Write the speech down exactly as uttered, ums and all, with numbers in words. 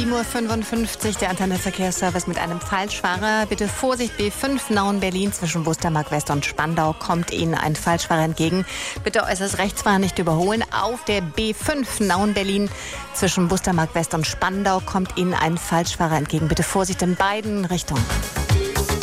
sieben Uhr fünfundfünfzig, der Antenne-Verkehrsservice mit einem Falschfahrer. Bitte Vorsicht, B fünf Nauen-Berlin zwischen Wustermark West und Spandau kommt Ihnen ein Falschfahrer entgegen. Bitte äußerst rechts fahren, nicht überholen. Auf der B fünf Nauen-Berlin zwischen Wustermark West und Spandau kommt Ihnen ein Falschfahrer entgegen. Bitte Vorsicht in beiden Richtungen.